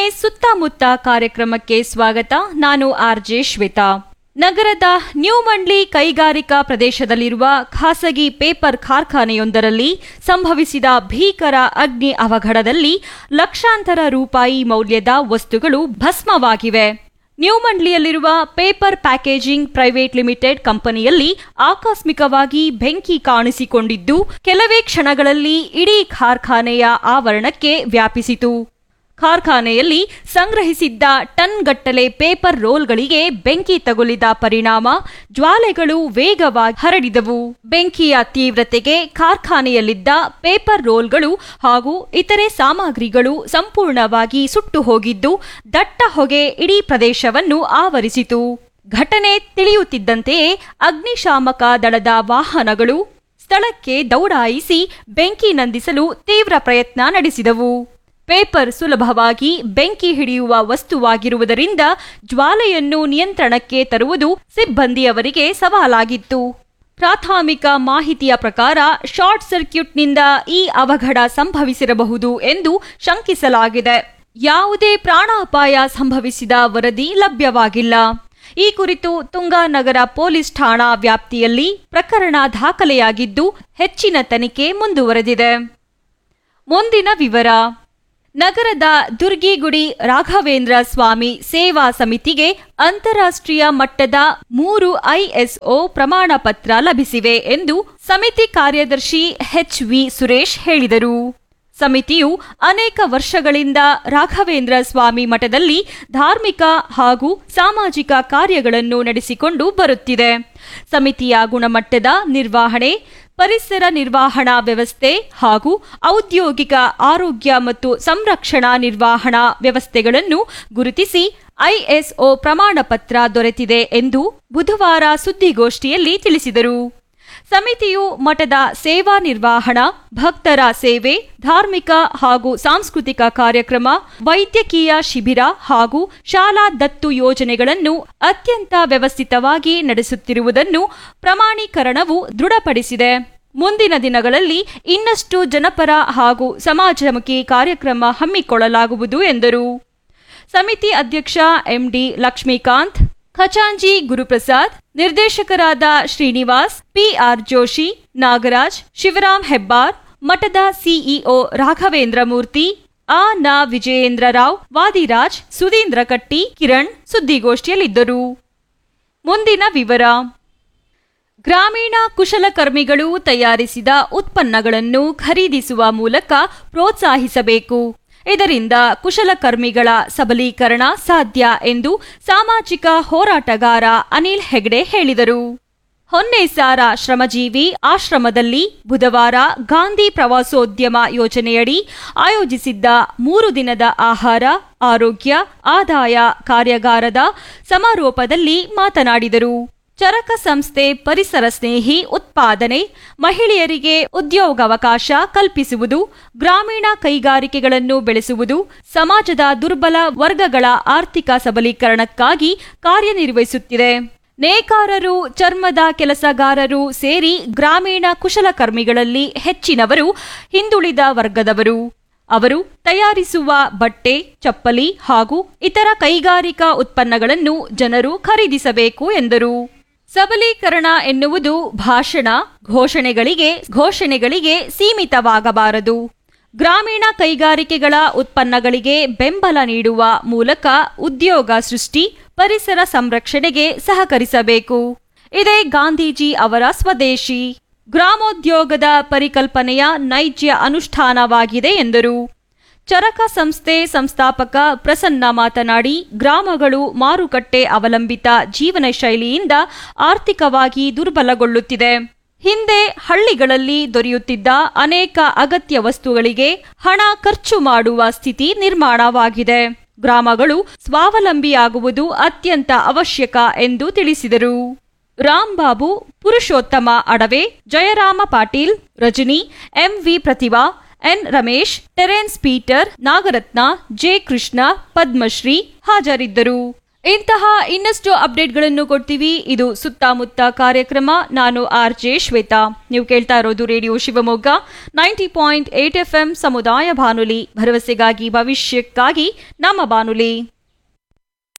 ಸುತ್ತಮುತ್ತ ಕಾರ್ಯಕ್ರಮಕ್ಕೆ ಸ್ವಾಗತ. ನಾನು ಆರ್ಜೆ ಶ್ವೇತಾ. ನಗರದ ನ್ಯೂ ಮಂಡ್ಲಿ ಕೈಗಾರಿಕಾ ಪ್ರದೇಶದಲ್ಲಿರುವ ಖಾಸಗಿ ಪೇಪರ್ ಕಾರ್ಖಾನೆಯೊಂದರಲ್ಲಿ ಸಂಭವಿಸಿದ ಭೀಕರ ಅಗ್ನಿ ಅವಘಡದಲ್ಲಿ ಲಕ್ಷಾಂತರ ರೂಪಾಯಿ ಮೌಲ್ಯದ ವಸ್ತುಗಳು ಭಸ್ಮವಾಗಿವೆ. New ಮಂಡ್ಲಿಯಲ್ಲಿರುವ paper packaging private limited ಕಂಪನಿಯಲ್ಲಿ ಆಕಸ್ಮಿಕವಾಗಿ ಬೆಂಕಿ ಕಾಣಿಸಿಕೊಂಡಿದ್ದು ಕೆಲವೇ ಕ್ಷಣಗಳಲ್ಲಿ ಇಡೀ ಕಾರ್ಖಾನೆಯ ಆವರಣಕ್ಕೆ ವ್ಯಾಪಿಸಿತು. ಕಾರ್ಖಾನೆಯಲ್ಲಿ ಸಂಗ್ರಹಿಸಿದ್ದ ಟನ್ಗಟ್ಟಲೆ ಪೇಪರ್ ರೋಲ್ಗಳಿಗೆ ಬೆಂಕಿ ತಗುಲಿದ ಪರಿಣಾಮ ಜ್ವಾಲೆಗಳು ವೇಗವಾಗಿ ಹರಡಿದವು. ಬೆಂಕಿಯ ತೀವ್ರತೆಗೆ ಕಾರ್ಖಾನೆಯಲ್ಲಿದ್ದ ಪೇಪರ್ ರೋಲ್ಗಳು ಹಾಗೂ ಇತರೆ ಸಾಮಗ್ರಿಗಳು ಸಂಪೂರ್ಣವಾಗಿ ಸುಟ್ಟು ಹೋಗಿದ್ದು ದಟ್ಟ ಹೊಗೆ ಇಡೀ ಪ್ರದೇಶವನ್ನು ಆವರಿಸಿತು. ಘಟನೆ ತಿಳಿಯುತ್ತಿದ್ದಂತೆಯೇ ಅಗ್ನಿಶಾಮಕ ದಳದ ವಾಹನಗಳು ಸ್ಥಳಕ್ಕೆ ದೌಡಾಯಿಸಿ ಬೆಂಕಿ ನಂದಿಸಲು ತೀವ್ರ ಪ್ರಯತ್ನ ನಡೆಸಿದವು. ಪೇಪರ್ ಸುಲಭವಾಗಿ ಬೆಂಕಿ ಹಿಡಿಯುವ ವಸ್ತುವಾಗಿರುವುದರಿಂದ ಜ್ವಾಲೆಯನ್ನು ನಿಯಂತ್ರಣಕ್ಕೆ ತರುವುದು ಸಿಬ್ಬಂದಿಯವರಿಗೆ ಸವಾಲಾಗಿತ್ತು. ಪ್ರಾಥಮಿಕ ಮಾಹಿತಿಯ ಪ್ರಕಾರ ಶಾರ್ಟ್ ಸರ್ಕ್ಯೂಟ್ನಿಂದ ಈ ಅವಘಡ ಸಂಭವಿಸಿರಬಹುದು ಎಂದು ಶಂಕಿಸಲಾಗಿದೆ. ಯಾವುದೇ ಪ್ರಾಣಾಪಾಯ ಸಂಭವಿಸಿದ ವರದಿ ಲಭ್ಯವಾಗಿಲ್ಲ. ಈ ಕುರಿತು ತುಂಗಾನಗರ ಪೊಲೀಸ್ ಠಾಣಾ ವ್ಯಾಪ್ತಿಯಲ್ಲಿ ಪ್ರಕರಣ ದಾಖಲೆಯಾಗಿದ್ದು ಹೆಚ್ಚಿನ ತನಿಖೆ ಮುಂದುವರೆದಿದೆ. ಮುಂದಿನ ವಿವರ. ನಗರದ ದುರ್ಗಿಗುಡಿ ರಾಘವೇಂದ್ರ ಸ್ವಾಮಿ ಸೇವಾ ಸಮಿತಿಗೆ ಅಂತಾರಾಷ್ಟ್ರೀಯ ಮಟ್ಟದ 3 ISO ಪ್ರಮಾಣ ಪತ್ರ ಲಭಿಸಿವೆ ಎಂದು ಸಮಿತಿ ಕಾರ್ಯದರ್ಶಿ HV ಸುರೇಶ್ ಹೇಳಿದರು. ಸಮಿತಿಯು ಅನೇಕ ವರ್ಷಗಳಿಂದ ರಾಘವೇಂದ್ರ ಸ್ವಾಮಿ ಮಠದಲ್ಲಿ ಧಾರ್ಮಿಕ ಹಾಗೂ ಸಾಮಾಜಿಕ ಕಾರ್ಯಗಳನ್ನು ನಡೆಸಿಕೊಂಡು ಬರುತ್ತಿದೆ. ಸಮಿತಿಯ ಗುಣಮಟ್ಟದ ನಿರ್ವಹಣೆ, ಪರಿಸರ ನಿರ್ವಹಣಾ ವ್ಯವಸ್ಥೆ ಹಾಗೂ ಔದ್ಯೋಗಿಕ ಆರೋಗ್ಯ ಮತ್ತು ಸಂರಕ್ಷಣಾ ನಿರ್ವಹಣಾ ವ್ಯವಸ್ಥೆಗಳನ್ನು ಗುರುತಿಸಿ ISO ಪ್ರಮಾಣ ಪತ್ರ ದೊರೆತಿದೆ ಎಂದು ಬುಧವಾರ ಸುದ್ದಿಗೋಷ್ಠಿಯಲ್ಲಿ ತಿಳಿಸಿದರು. ಸಮಿತಿಯು ಮಠದ ಸೇವಾ ನಿರ್ವಹಣಾ, ಭಕ್ತರ ಸೇವೆ, ಧಾರ್ಮಿಕ ಹಾಗೂ ಸಾಂಸ್ಕೃತಿಕ ಕಾರ್ಯಕ್ರಮ, ವೈದ್ಯಕೀಯ ಶಿಬಿರ ಹಾಗೂ ಶಾಲಾ ದತ್ತು ಯೋಜನೆಗಳನ್ನು ಅತ್ಯಂತ ವ್ಯವಸ್ಥಿತವಾಗಿ ನಡೆಸುತ್ತಿರುವುದನ್ನು ಪ್ರಮಾಣೀಕರಣವು ದೃಢಪಡಿಸಿದೆ. ಮುಂದಿನ ದಿನಗಳಲ್ಲಿ ಇನ್ನಷ್ಟು ಜನಪರ ಹಾಗೂ ಸಮಾಜಮುಖಿ ಕಾರ್ಯಕ್ರಮ ಹಮ್ಮಿಕೊಳ್ಳಲಾಗುವುದು ಎಂದರು. ಸಮಿತಿ ಅಧ್ಯಕ್ಷ MD ಲಕ್ಷ್ಮೀಕಾಂತ್, ಖಚಾಂಜಿ ಗುರುಪ್ರಸಾದ್, ನಿರ್ದೇಶಕರಾದ ಶ್ರೀನಿವಾಸ್, PR ಜೋಶಿ, ನಾಗರಾಜ್, ಶಿವರಾಮ್ ಹೆಬ್ಬಾರ್, ಮಠದ CEO ರಾಘವೇಂದ್ರ ಮೂರ್ತಿ, ವಿಜಯೇಂದ್ರ ರಾವ್, ವಾದಿರಾಜ್, ಸುಧೀಂದ್ರ ಕಟ್ಟಿ, ಕಿರಣ್ ಸುದ್ದಿಗೋಷ್ಠಿಯಲ್ಲಿದ್ದರು. ಮುಂದಿನ ವಿವರ. ಗ್ರಾಮೀಣ ಕುಶಲಕರ್ಮಿಗಳು ತಯಾರಿಸಿದ ಉತ್ಪನ್ನಗಳನ್ನು ಖರೀದಿಸುವ ಮೂಲಕ ಪ್ರೋತ್ಸಾಹಿಸಬೇಕು. ಇದರಿಂದ ಕುಶಲಕರ್ಮಿಗಳ ಸಬಲೀಕರಣ ಸಾಧ್ಯ ಎಂದು ಸಾಮಾಜಿಕ ಹೋರಾಟಗಾರ ಅನಿಲ್ ಹೆಗ್ಡೆ ಹೇಳಿದರು. ಹೊನ್ನೇಸಾರ ಶ್ರಮಜೀವಿ ಆಶ್ರಮದಲ್ಲಿ ಬುಧವಾರ ಗಾಂಧಿ ಪ್ರವಾಸೋದ್ಯಮ ಯೋಜನೆಯಡಿ ಆಯೋಜಿಸಿದ್ದ 3 ದಿನದ ಆಹಾರ, ಆರೋಗ್ಯ, ಆದಾಯ ಕಾರ್ಯಾಗಾರದ ಸಮಾರೋಪದಲ್ಲಿ ಮಾತನಾಡಿದರು. ಚರಕ ಸಂಸ್ಥೆ ಪರಿಸರ ಸ್ನೇಹಿ ಉತ್ಪಾದನೆ, ಮಹಿಳೆಯರಿಗೆ ಉದ್ಯೋಗಾವಕಾಶ ಕಲ್ಪಿಸುವುದು, ಗ್ರಾಮೀಣ ಕೈಗಾರಿಕೆಗಳನ್ನು ಬೆಳೆಸುವುದು, ಸಮಾಜದ ದುರ್ಬಲ ವರ್ಗಗಳ ಆರ್ಥಿಕ ಸಬಲೀಕರಣಕ್ಕಾಗಿ ಕಾರ್ಯನಿರ್ವಹಿಸುತ್ತಿದೆ. ನೇಕಾರರು, ಚರ್ಮದ ಕೆಲಸಗಾರರು ಸೇರಿ ಗ್ರಾಮೀಣ ಕುಶಲಕರ್ಮಿಗಳಲ್ಲಿ ಹೆಚ್ಚಿನವರು ಹಿಂದುಳಿದ ವರ್ಗದವರು. ಅವರು ತಯಾರಿಸುವ ಬಟ್ಟೆ, ಚಪ್ಪಲಿ ಹಾಗೂ ಇತರ ಕೈಗಾರಿಕಾ ಉತ್ಪನ್ನಗಳನ್ನು ಜನರು ಖರೀದಿಸಬೇಕು ಎಂದರು. ಸಬಲೀಕರಣ ಎನ್ನುವುದು ಭಾಷಣ, ಘೋಷಣೆಗಳಿಗೆ ಸೀಮಿತವಾಗಬಾರದು. ಗ್ರಾಮೀಣ ಕೈಗಾರಿಕೆಗಳ ಉತ್ಪನ್ನಗಳಿಗೆ ಬೆಂಬಲ ನೀಡುವ ಮೂಲಕ ಉದ್ಯೋಗ ಸೃಷ್ಟಿ, ಪರಿಸರ ಸಂರಕ್ಷಣೆಗೆ ಸಹಕರಿಸಬೇಕು. ಇದೇ ಗಾಂಧೀಜಿ ಅವರ ಸ್ವದೇಶಿ. ಗ್ರಾಮೋದ್ಯೋಗದ ಪರಿಕಲ್ಪನೆಯ ನೈಜ ಅನುಷ್ಠಾನವಾಗಿದೆ ಎಂದರು. ಚರಕ ಸಂಸ್ಥೆ ಸಂಸ್ಥಾಪಕ ಪ್ರಸನ್ನ ಮಾತನಾಡಿ, ಗ್ರಾಮಗಳು ಮಾರುಕಟ್ಟೆ ಅವಲಂಬಿತ ಜೀವನ ಶೈಲಿಯಿಂದ ಆರ್ಥಿಕವಾಗಿ ದುರ್ಬಲಗೊಳ್ಳುತ್ತಿದೆ. ಹಿಂದೆ ಹಳ್ಳಿಗಳಲ್ಲಿ ದೊರೆಯುತ್ತಿದ್ದ ಅನೇಕ ಅಗತ್ಯ ವಸ್ತುಗಳಿಗೆ ಹಣ ಖರ್ಚು ಮಾಡುವ ಸ್ಥಿತಿ ನಿರ್ಮಾಣವಾಗಿದೆ. ಗ್ರಾಮಗಳು ಸ್ವಾವಲಂಬಿಯಾಗುವುದು ಅತ್ಯಂತ ಅವಶ್ಯಕ ಎಂದು ತಿಳಿಸಿದರು. ರಾಂಬಾಬು, ಪುರುಷೋತ್ತಮ ಅಡವೆ, ಜಯರಾಮ ಪಾಟೀಲ್, ರಜನಿ, MV ಪ್ರತಿಭಾ, N Ramesh, Terence Peter, Nagaratna, J Krishna, Padmashri ಹಾಜರಿದ್ದರು. ಇಂತಹ ಇನ್ನಷ್ಟು ಅಪ್ಡೇಟ್ಗಳನ್ನು ಕೊಡ್ತೀವಿ. ಇದು ಸುತ್ತಮುತ್ತ ಕಾರ್ಯಕ್ರಮ. ನಾನು RJ ಶ್ವೇತಾ. ನೀವು ಕೇಳ್ತಾ ಇರೋದು ರೇಡಿಯೋ ಶಿವಮೊಗ್ಗ 90.8 FM ಸಮುದಾಯ ಬಾನುಲಿ, ಭರವಸೆಗಾಗಿ ಭವಿಷ್ಯಕ್ಕಾಗಿ ನಮ್ಮ ಬಾನುಲಿ.